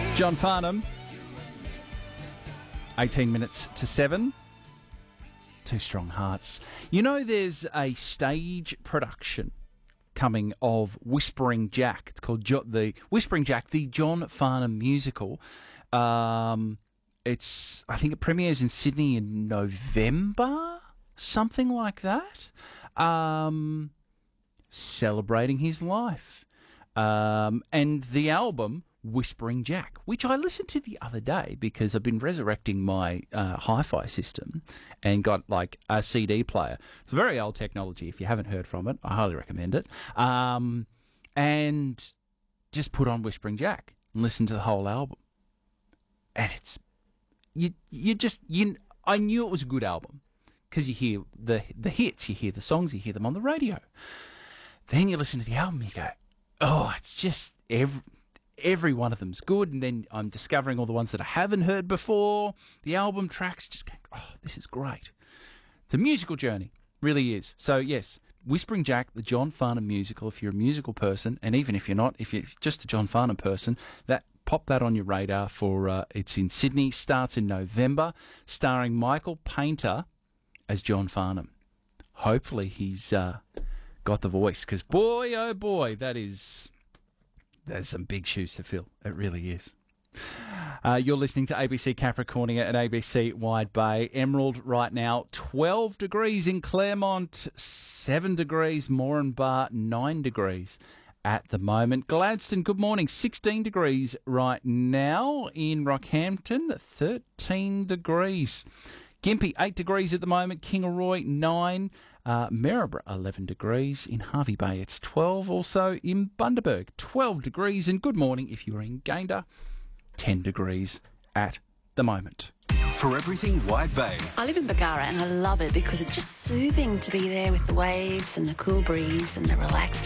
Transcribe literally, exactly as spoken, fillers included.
John Farnham, eighteen minutes to seven. Two Strong Hearts. You know, there's a stage production coming of Whispering Jack. It's called jo- the Whispering Jack, the John Farnham musical. Um, it's, I think it premieres in Sydney in November, something like that. Um, celebrating his life. Um, and the album Whispering Jack, which I listened to the other day because I've been resurrecting my uh, hi-fi system and got like a C D player. It's very old technology. If you haven't heard from it, I highly recommend it. Um, and just put on Whispering Jack and listen to the whole album. And it's, you, you just, you, I knew it was a good album because you hear the, the hits, you hear the songs, you hear them on the radio. Then you listen to the album, you go, oh, it's just every, every one of them's good. And then I'm discovering all the ones that I haven't heard before. The album tracks just go, oh, this is great. It's a musical journey, really is. So yes, Whispering Jack, the John Farnham musical. If you're a musical person, and even if you're not, if you're just a John Farnham person, that pop that on your radar for. Uh, it's in Sydney, starts in November, starring Michael Painter as John Farnham. Hopefully he's uh, got the voice, because boy, oh boy, that is. There's some big shoes to fill. It really is. Uh, you're listening to A B C Capricornia at A B C Wide Bay. Emerald right now, twelve degrees in Claremont, seven degrees Moranbah, nine degrees at the moment. Gladstone, good morning, sixteen degrees right now. In Rockhampton, thirteen degrees. Gympie, eight degrees at the moment. Kingaroy, nine. Uh, Maryborough, eleven degrees. In Hervey Bay, it's twelve. Also in Bundaberg, twelve degrees. And good morning if you're in Gayndah, ten degrees at the moment. For everything Wide Bay. I live in Bargara and I love it because it's just soothing to be there with the waves and the cool breeze and the relaxed